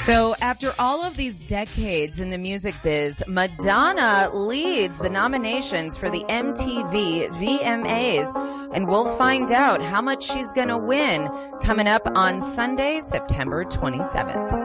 So after all of these decades in the music biz, Madonna leads the nominations for the MTV VMAs, and we'll find out how much she's going to win coming up on Sunday, September 27th.